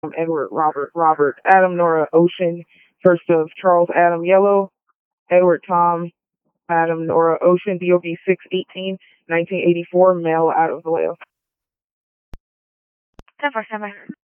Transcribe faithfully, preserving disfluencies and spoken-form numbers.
Edward Robert Robert Adam Nora Ocean, first of Charles Adam Yellow, Edward Tom Adam Nora Ocean, D O B six eighteen, nineteen eighty-four, male, out of Vallejo. ten four seven.